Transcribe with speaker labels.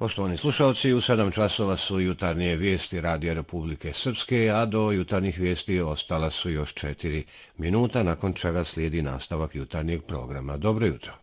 Speaker 1: Poštovani slušalci, u 7 časova su jutarnje vijesti Radija Republike Srpske, a do jutarnjih vijesti ostala su još 4 minuta, nakon čega slijedi nastavak jutarnjeg programa. Dobro jutro.